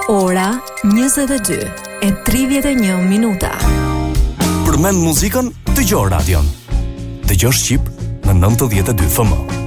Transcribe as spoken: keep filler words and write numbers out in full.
Ora njëzet e dy e tridhjet e një minuta. Përmend muzikën, dëgjoj radion. Dëgjoj Shqip në nëntëdhjetë e dy F M.